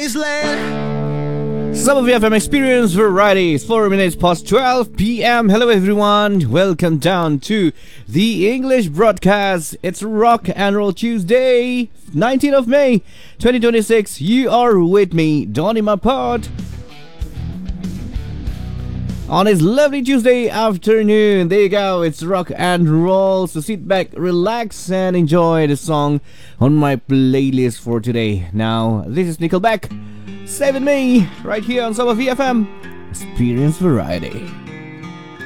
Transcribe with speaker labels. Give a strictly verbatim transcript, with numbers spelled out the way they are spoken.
Speaker 1: this land.
Speaker 2: Some of you have an experience variety. Four minutes past twelve p.m. Hello everyone. Welcome down to the English broadcast. It's Rock and Roll Tuesday, nineteenth of May, twenty twenty-six. You are with me, Donny Mapod. On this lovely Tuesday afternoon, there you go, it's rock and roll. So sit back, relax, and enjoy the song on my playlist for today. Now, this is Nickelback, Save Me, right here on Summer V F M. Experience Variety.